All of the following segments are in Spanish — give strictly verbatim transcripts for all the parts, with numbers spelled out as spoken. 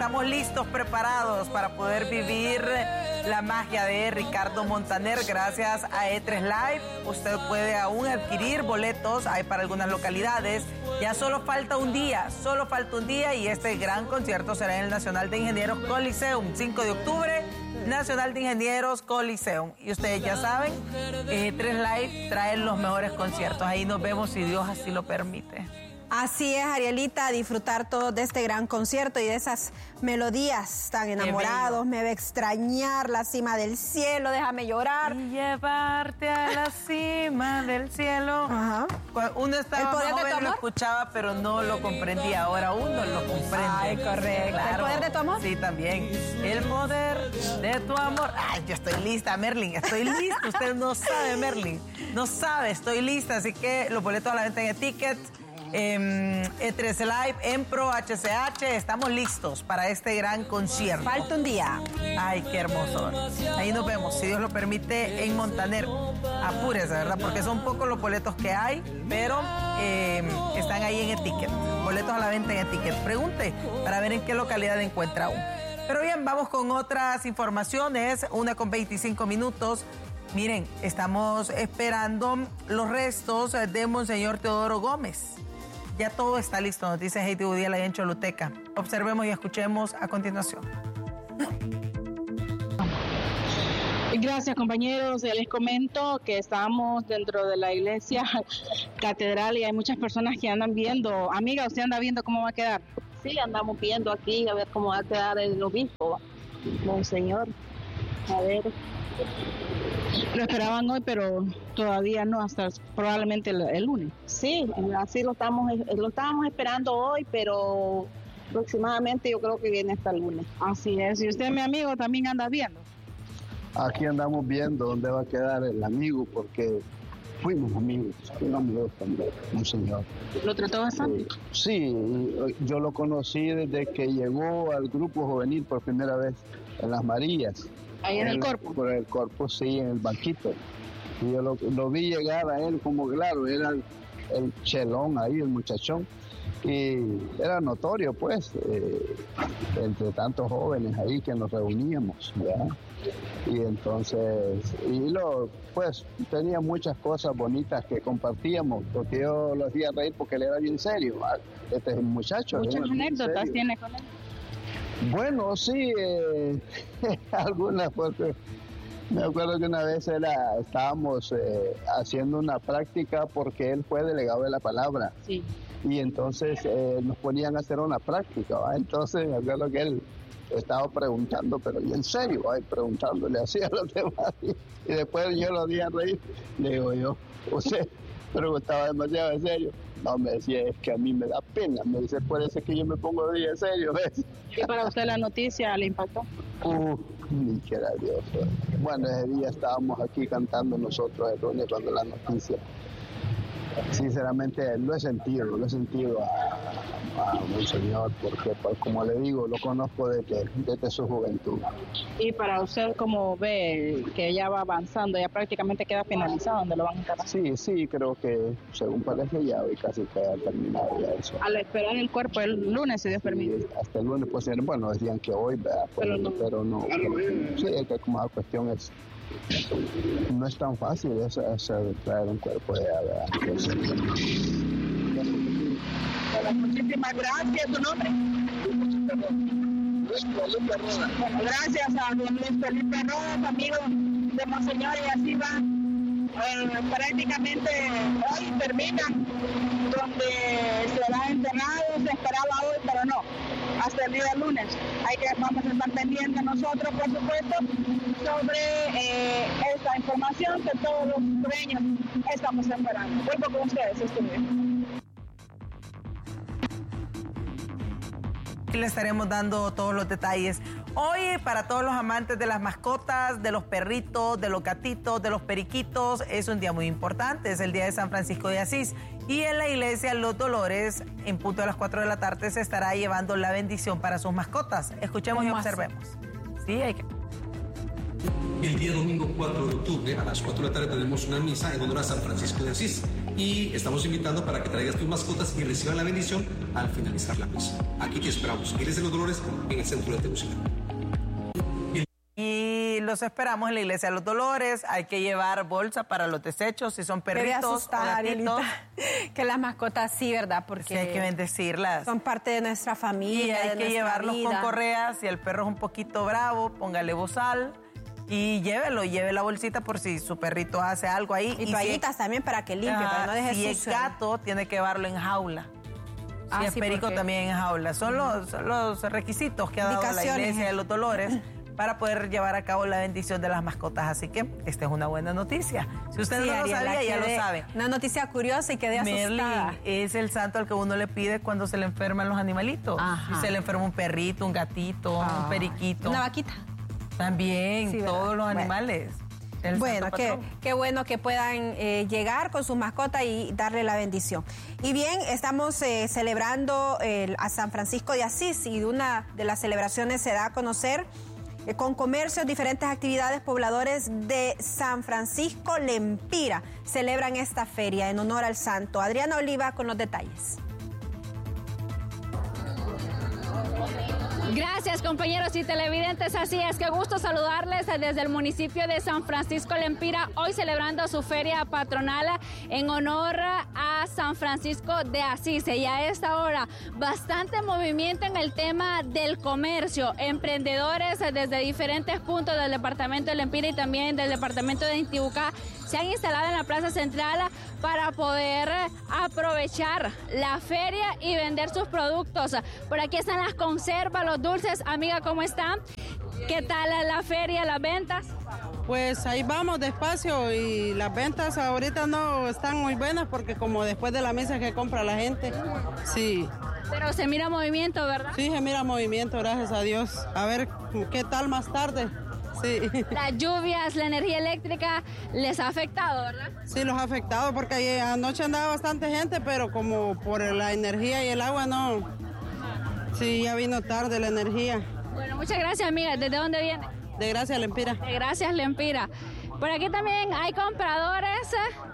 estamos listos, preparados para poder vivir la magia de Ricardo Montaner gracias a E tres Live. Usted puede aún adquirir boletos, hay para algunas localidades. Ya solo falta un día, solo falta un día y este gran concierto será en el Nacional de Ingenieros Coliseum, cinco de octubre, Nacional de Ingenieros Coliseum. Y ustedes ya saben, E tres Live trae los mejores conciertos. Ahí nos vemos si Dios así lo permite. Así es, Arielita, a disfrutar todo de este gran concierto y de esas melodías tan enamorados. Me va a extrañar la cima del cielo, déjame llorar. Y llevarte a la cima del cielo. Ajá. Uno estaba más joven, lo escuchaba, pero no lo comprendía. Ahora uno lo comprende. Ay, correcto. Claro. ¿El poder de tu amor? Sí, también. El poder de tu amor. Ay, yo estoy lista, Merlin, estoy lista. Usted no sabe, Merlin. No sabe, estoy lista. Así que los boletos a la venta en Etiquet. Eh, E tres Live, Empro, H C H, estamos listos para este gran concierto. Falta un día. Ay, qué hermoso. Ahí nos vemos, si Dios lo permite, en Montaner. Apúrese, ¿verdad? Porque son pocos los boletos que hay, pero eh, están ahí en Etiquet. Boletos a la venta en Etiquet. Pregunte para ver en qué localidad encuentra uno. Pero bien, vamos con otras informaciones. Una con veinticinco minutos. Miren, estamos esperando los restos de Monseñor Teodoro Gómez. Ya todo está listo, nos dice Heidi Udiel ahí en Choluteca. Observemos y escuchemos a continuación. Gracias, compañeros. Les comento que estamos dentro de la iglesia catedral y hay muchas personas que andan viendo. Amiga, ¿usted anda viendo cómo va a quedar? Sí, andamos viendo aquí a ver cómo va a quedar el obispo, Monseñor. A ver. Lo esperaban hoy, pero todavía no, hasta probablemente el, el lunes. Sí, así lo estamos, lo estábamos esperando hoy, pero aproximadamente yo creo que viene hasta el lunes. Así es. Y usted, mi amigo, también anda viendo. Aquí andamos viendo dónde va a quedar el amigo, porque fuimos amigos, fuimos amigos también, un señor. ¿Lo trató bastante? Sí, yo lo conocí desde que llegó al grupo juvenil por primera vez en Las Marías. Ahí en el, el Corpo. Por el Corpo, sí, en el banquito. Y yo lo, lo vi llegar a él como, claro, era el, el chelón ahí, el muchachón. Y era notorio, pues, eh, entre tantos jóvenes ahí que nos reuníamos, ¿verdad? Y entonces, y lo, pues, tenía muchas cosas bonitas que compartíamos, porque yo lo hacía reír porque él era bien serio, ¿verdad? Este es un muchacho. Muchas anécdotas tiene con él. Bueno, sí, eh, algunas, porque me acuerdo que una vez era, estábamos eh, haciendo una práctica porque él fue delegado de la palabra. Sí. Y entonces eh, nos ponían a hacer una práctica, ¿va? Entonces me acuerdo que él estaba preguntando, pero y en serio, ¿va? Preguntándole así a los demás. Y, y después yo lo di a reír, le digo yo, usted preguntaba demasiado en serio. No, me decía, es que a mí me da pena, me dice, por eso es que yo me pongo de en serio, ¿ves? ¿Y para usted la noticia le impactó? Uh, ni que era Dios. Bueno, ese día estábamos aquí cantando nosotros el lunes cuando la noticia. Sinceramente lo he sentido, lo he sentido a, a Monseñor, porque pues, como le digo, lo conozco desde, desde su juventud. Y para usted, ¿cómo ve que ya va avanzando, ya prácticamente queda finalizado, donde lo van a enterrar? Sí, sí, creo que según parece ya hoy casi queda terminado ya eso. A la espera del cuerpo el lunes, si Dios sí, permite. Hasta el lunes, pues bueno, decían que hoy, ¿verdad? Pues, pero no. Pero no pero, sí, es que como la cuestión es no es tan fácil eso, eso de traer un cuerpo de ave. Muchísimas gracias. ¿Tu nombre? Bueno, gracias a don Luis Felipe Rodas, amigo de Monseñor, y así va. Eh, prácticamente hoy termina donde será enterrado, se esperaba hoy, pero no, hasta el día lunes. Hay que, vamos a estar pendientes nosotros, por supuesto, sobre eh, esta información que todos los sureños estamos esperando. Vuelvo con ustedes, estudio. Le estaremos dando todos los detalles. Hoy, para todos los amantes de las mascotas, de los perritos, de los gatitos, de los periquitos, es un día muy importante. Es el día de San Francisco de Asís. Y en la iglesia Los Dolores, en punto de las cuatro de la tarde, se estará llevando la bendición para sus mascotas. Escuchemos y observemos. Sí, hay que... El día domingo cuatro de octubre, a las cuatro de la tarde, tenemos una misa en honor a San Francisco de Asís. y estamos invitando para que traigas tus mascotas y reciban la bendición al finalizar la misa. Aquí te esperamos, Iglesia de los Dolores, en el centro de Tegucigalpa. Y los esperamos en la Iglesia de los Dolores. Hay que llevar bolsa para los desechos, si son perritos o gatitos. Que las mascotas sí, ¿verdad? Porque sí, hay que bendecirlas. Son parte de nuestra familia. Y hay de que llevarlos vida. con correas. Si el perro es un poquito bravo, póngale bozal y llévelo, lleve la bolsita por si su perrito hace algo ahí. Y, y toallitas si, también para que limpie, ah, para no deje si sucio. Si es gato, tiene que llevarlo en jaula. Ah, si es sí, perico, porque... también en jaula. Son los, los requisitos que ha dado la Iglesia de los Dolores para poder llevar a cabo la bendición de las mascotas. Así que esta es una buena noticia. Si usted sí, no lo sabía, ya lo sabe. Una noticia curiosa y quedé asustada. Merly es el santo al que uno le pide cuando se le enferman los animalitos. Ajá. Si se le enferma un perrito, un gatito, ah. un periquito. Una vaquita. También, sí, todos los bueno. animales. El bueno, qué, qué bueno que puedan eh, llegar con sus mascotas y darle la bendición. Y bien, estamos eh, celebrando eh, a San Francisco de Asís y una de las celebraciones se da a conocer con comercios, diferentes actividades. Pobladores de San Francisco Lempira celebran esta feria en honor al santo. Adriana Oliva con los detalles. Gracias, compañeros y televidentes. Así es, qué gusto saludarles desde el municipio de San Francisco Lempira, hoy celebrando su feria patronal en honor a San Francisco de Asís. Y a esta hora, bastante movimiento en el tema del comercio. Emprendedores desde diferentes puntos del departamento de Lempira y también del departamento de Intibucá se han instalado en la plaza central para poder aprovechar la feria y vender sus productos. Por aquí están las conservas, los dulces. Amiga, ¿cómo están? ¿Qué tal la feria, las ventas? Pues ahí vamos despacio y las ventas ahorita no están muy buenas porque como después de la misa que compra la gente, sí. Pero se mira movimiento, ¿verdad? Sí, se mira movimiento, gracias a Dios. A ver qué tal más tarde. Sí. Las lluvias, la energía eléctrica les ha afectado, ¿verdad? Sí, los ha afectado porque anoche andaba bastante gente, pero como por la energía y el agua no. Sí, ya vino tarde la energía. Bueno, muchas gracias, amiga. ¿Desde dónde viene? De Gracias Lempira. De Gracias Lempira. Por aquí también hay compradores.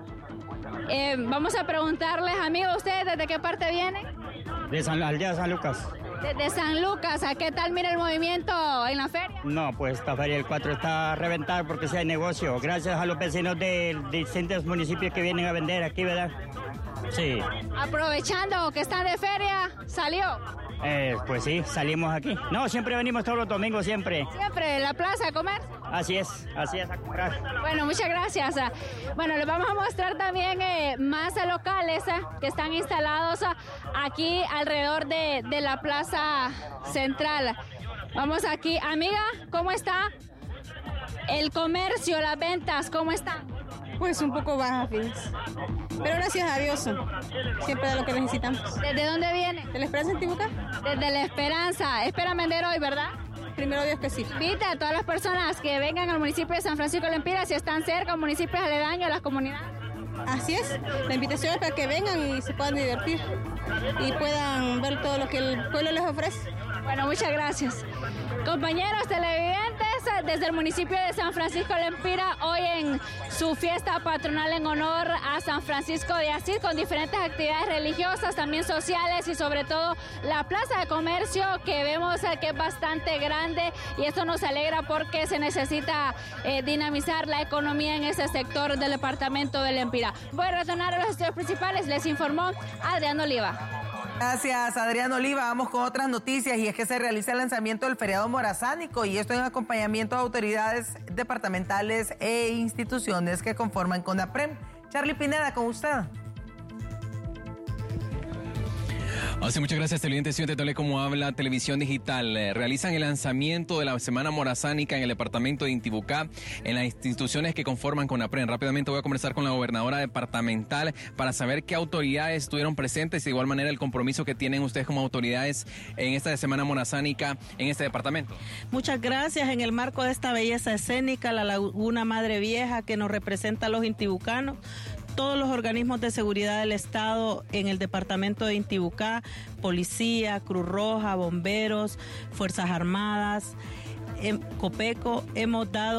Eh, vamos a preguntarles, amigos, ¿ustedes desde qué parte vienen? De San, aldea San Lucas. Desde San Lucas, ¿a qué tal mira el movimiento en la feria? No, pues esta feria del cuatro está a reventar porque sí hay negocio. Gracias a los vecinos de, de distintos municipios que vienen a vender aquí, ¿verdad? Sí. Aprovechando que están de feria, ¿salió? Eh, pues sí, salimos aquí. No, siempre venimos todos los domingos, siempre. ¿Siempre en la plaza a comer? Así es, así es, a comprar. Bueno, muchas gracias. Bueno, les vamos a mostrar también eh, más locales eh, que están instalados aquí alrededor de, de la plaza central. Vamos aquí. Amiga, ¿cómo está el comercio, las ventas? ¿Cómo están? Pues un poco bajas, pero gracias a Dios, siempre de lo que necesitamos. ¿Desde dónde viene? ¿De la Esperanza en Tibucá? Desde la Esperanza. ¿Esperan vender hoy, verdad? Primero Dios que sí. Invita a todas las personas que vengan al municipio de San Francisco Lempira, si están cerca, municipios aledaños, a las comunidades. Así es, la invitación es para que vengan y se puedan divertir y puedan ver todo lo que el pueblo les ofrece. Bueno, muchas gracias. Compañeros televidentes, desde el municipio de San Francisco Lempira, hoy en su fiesta patronal en honor a San Francisco de Asís, con diferentes actividades religiosas, también sociales y sobre todo la plaza de comercio que vemos que es bastante grande y esto nos alegra porque se necesita eh, dinamizar la economía en ese sector del departamento de Lempira. Voy a retornar a los estudios principales, les informó Adriana Oliva. Gracias, Adrián Oliva. Vamos con otras noticias y es que se realiza el lanzamiento del feriado morazánico y esto en acompañamiento de autoridades departamentales e instituciones que conforman CONAPREM. Charlie Pineda, con usted. Así, muchas gracias, televidentes. Siéntete como habla Televisión Digital. Eh, realizan el lanzamiento de la Semana Morazánica en el departamento de Intibucá en las instituciones que conforman CONAPREM. Rápidamente voy a conversar con la gobernadora departamental para saber qué autoridades estuvieron presentes y de igual manera el compromiso que tienen ustedes como autoridades en esta Semana Morazánica en este departamento. Muchas gracias. En el marco de esta belleza escénica, la Laguna Madre Vieja que nos representa a los intibucanos, todos los organismos de seguridad del Estado en el departamento de Intibucá, Policía, Cruz Roja, Bomberos, Fuerzas Armadas, Copeco, hemos dado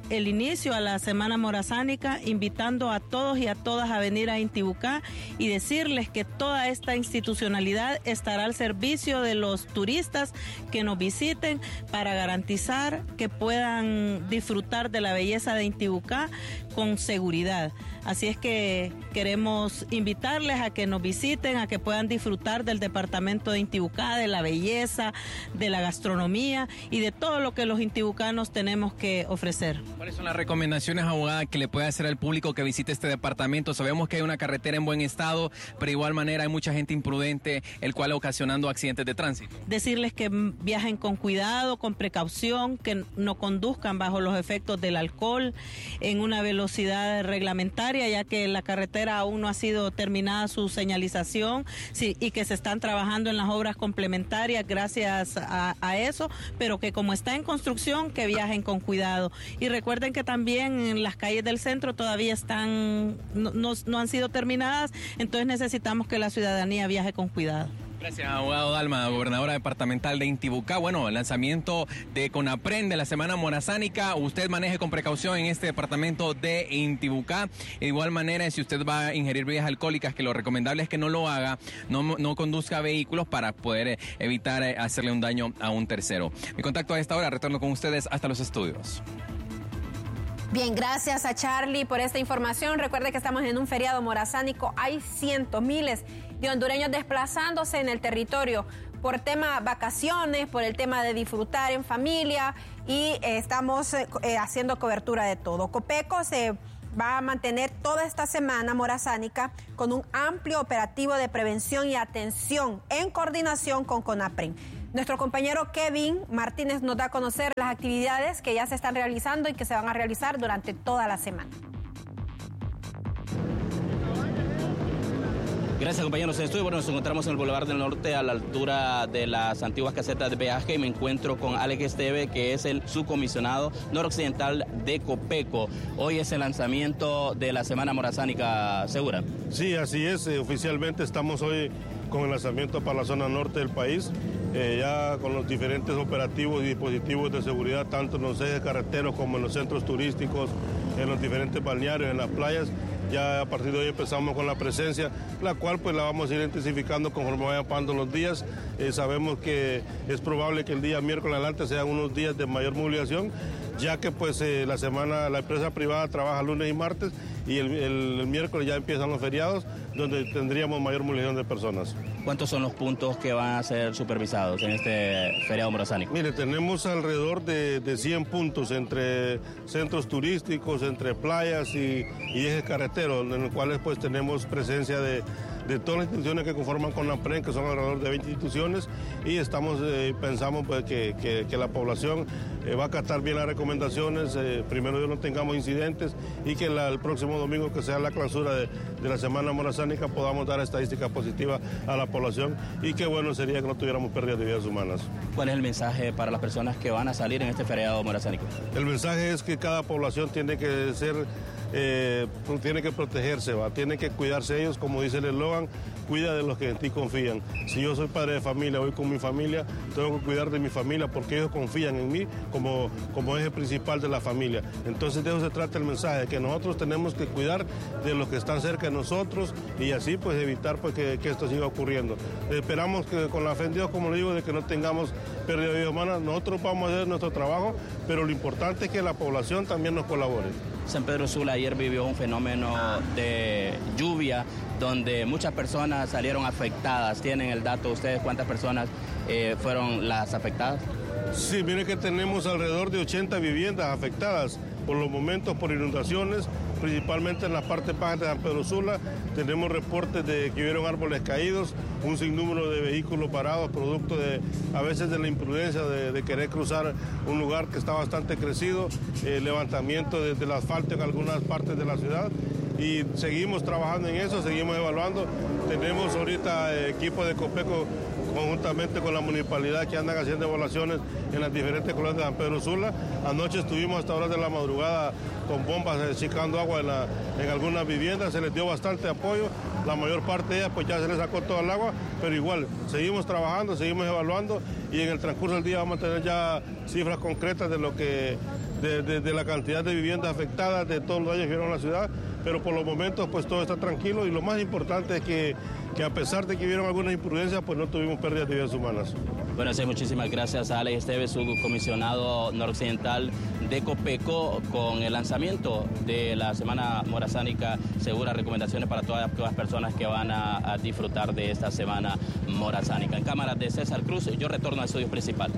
el inicio a la Semana Morazánica, invitando a todos y a todas a venir a Intibucá y decirles que toda esta institucionalidad estará al servicio de los turistas que nos visiten para garantizar que puedan disfrutar de la belleza de Intibucá con seguridad. Así es que queremos invitarles a que nos visiten, a que puedan disfrutar del departamento de Intibucá, de la belleza, de la gastronomía y de todo lo que los intibucanos tenemos que ofrecer. ¿Cuáles son las recomendaciones, abogada, que le puede hacer al público que visite este departamento? Sabemos que hay una carretera en buen estado, pero de igual manera hay mucha gente imprudente, el cual ocasionando accidentes de tránsito. Decirles que viajen con cuidado, con precaución, que no conduzcan bajo los efectos del alcohol en una velocidad reglamentaria, ya que la carretera aún no ha sido terminada su señalización, sí, y que se están trabajando en las obras complementarias gracias a, a eso, pero que como está en construcción, que viajen con cuidado. Y recuerden que también en las calles del centro todavía están, no, no, no han sido terminadas, entonces necesitamos que la ciudadanía viaje con cuidado. Gracias, abogado Dalma, gobernadora departamental de Intibucá. Bueno, el lanzamiento de CONAPREN de la Semana Morazánica. Usted maneje con precaución en este departamento de Intibucá. De igual manera, si usted va a ingerir bebidas alcohólicas, que lo recomendable es que no lo haga, no, no conduzca vehículos para poder evitar hacerle un daño a un tercero. Mi contacto a esta hora, retorno con ustedes hasta los estudios. Bien, gracias a Charlie por esta información. Recuerde que estamos en un feriado morazánico. Hay cientos, miles de hondureños desplazándose en el territorio por tema vacaciones, por el tema de disfrutar en familia y eh, estamos eh, haciendo cobertura de todo. Copeco se va a mantener toda esta semana morazánica con un amplio operativo de prevención y atención en coordinación con CONAPREN. Nuestro compañero Kevin Martínez nos da a conocer las actividades que ya se están realizando y que se van a realizar durante toda la semana. Gracias, compañeros. En estudio, bueno, nos encontramos en el Boulevard del Norte a la altura de las antiguas casetas de peaje y me encuentro con Alex Esteve, que es el subcomisionado noroccidental de Copeco. Hoy es el lanzamiento de la Semana Morazánica, ¿segura? Sí, así es. Eh, oficialmente estamos hoy con el lanzamiento para la zona norte del país, eh, ya con los diferentes operativos y dispositivos de seguridad, tanto en los ejes carreteros como en los centros turísticos, en los diferentes balnearios, en las playas. Ya a partir de hoy empezamos con la presencia, la cual pues la vamos a ir intensificando conforme vayan pasando los días. Eh, sabemos que es probable que el día miércoles adelante sean unos días de mayor movilización, ya que pues eh, la semana la empresa privada trabaja lunes y martes y el, el, el miércoles ya empiezan los feriados, donde tendríamos mayor movilización de personas. ¿Cuántos son los puntos que van a ser supervisados en este feriado morazánico? Mire, tenemos alrededor de, de cien puntos entre centros turísticos, entre playas y, y ejes carreteros, en los cuales pues tenemos presencia de, de todas las instituciones que conforman CONAPREN, que son alrededor de veinte instituciones, y estamos eh, pensamos pues, que, que, que la población eh, va a acatar bien las recomendaciones, eh, primero Dios no tengamos incidentes y que la, el próximo domingo, que sea la clausura de, de la Semana Morazánica, podamos dar estadísticas positivas a la población y qué bueno sería que no tuviéramos pérdidas de vidas humanas. ¿Cuál es el mensaje para las personas que van a salir en este feriado morazánico? El mensaje es que cada población tiene que ser, eh, tiene que protegerse, ¿va? Tiene que cuidarse ellos, como dice el eslogan, cuida de los que en ti confían. Si yo soy padre de familia, voy con mi familia, tengo que cuidar de mi familia porque ellos confían en mí como, como eje principal de la familia. Entonces de eso se trata el mensaje, que nosotros tenemos que cuidar de los que están cerca de nosotros y así pues evitar pues, que, que esto siga ocurriendo. Esperamos que con la fe en Dios, como le digo, de que no tengamos pérdida de vidas humanas, nosotros vamos a hacer nuestro trabajo, pero lo importante es que la población también nos colabore. San Pedro Sula ayer vivió un fenómeno de lluvia donde muchas personas salieron afectadas. ¿Tienen el dato ustedes cuántas personas eh, fueron las afectadas? Sí, mire que tenemos alrededor de ochenta viviendas afectadas por los momentos por inundaciones, principalmente en la parte baja de San Pedro Sula. Tenemos reportes de que hubieron árboles caídos, un sinnúmero de vehículos parados, producto de a veces de la imprudencia de, de querer cruzar un lugar que está bastante crecido, eh, levantamiento de, del asfalto en algunas partes de la ciudad. Y seguimos trabajando en eso, seguimos evaluando. Tenemos ahorita eh, equipos de Copeco conjuntamente con la municipalidad que andan haciendo evaluaciones en las diferentes colonias de San Pedro Sula. Anoche estuvimos hasta horas de la madrugada con bombas eh, chicando agua en, la, en algunas viviendas, se les dio bastante apoyo. La mayor parte de ellas pues ya se les sacó todo el agua, pero igual seguimos trabajando, seguimos evaluando y en el transcurso del día vamos a tener ya cifras concretas de lo que de, de, de la cantidad de viviendas afectadas, de todos los daños que vieron en la ciudad, pero por los momentos pues todo está tranquilo y lo más importante es que, que a pesar de que hubieron algunas imprudencias, pues no tuvimos pérdidas de vidas humanas. Bueno, sí, muchísimas gracias a Alex Esteves, su comisionado noroccidental de Copeco, con el lanzamiento de la Semana Morazánica. Seguras recomendaciones para todas las personas que van a, a disfrutar de esta Semana Morazánica. En cámara de César Cruz, yo retorno al estudio principal.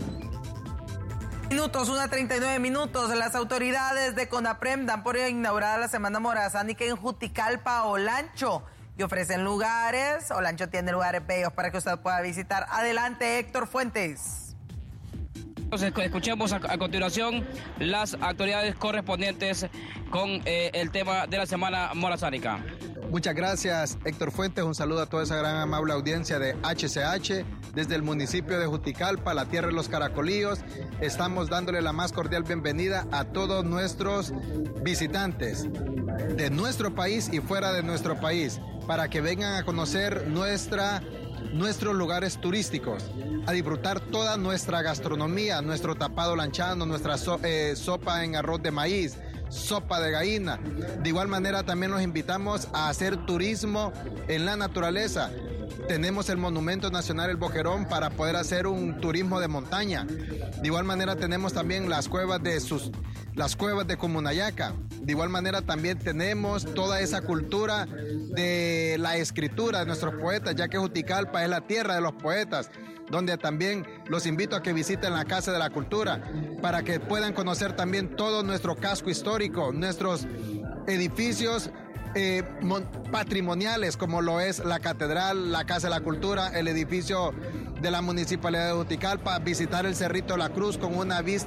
Minutos, una treinta y nueve minutos. Las autoridades de CONAPREM dan por inaugurada la Semana Morazánica en Juticalpa, Olancho, y ofrecen lugares. Olancho tiene lugares bellos para que usted pueda visitar. Adelante, Héctor Fuentes. Escuchemos a, a continuación las autoridades correspondientes con eh, el tema de la Semana Morazánica. Muchas gracias, Héctor Fuentes. Un saludo a toda esa gran amable audiencia de H C H desde el municipio de Juticalpa, la tierra de los caracolillos. Estamos dándole la más cordial bienvenida a todos nuestros visitantes de nuestro país y fuera de nuestro país, para que vengan a conocer nuestra, nuestros lugares turísticos, a disfrutar toda nuestra gastronomía, nuestro tapado lanchano, nuestra so, eh, sopa en arroz de maíz, sopa de gallina. De igual manera también los invitamos a hacer turismo en la naturaleza. Tenemos el Monumento Nacional El Boquerón para poder hacer un turismo de montaña. De igual manera tenemos también las cuevas de sus, las cuevas de Comunayaca. De igual manera también tenemos toda esa cultura de la escritura de nuestros poetas, ya que Juticalpa es la tierra de los poetas, donde también los invito a que visiten la Casa de la Cultura para que puedan conocer también todo nuestro casco histórico, nuestros edificios eh, patrimoniales, como lo es la Catedral, la Casa de la Cultura, el edificio de la Municipalidad de Juticalpa, visitar el Cerrito de la Cruz con una vista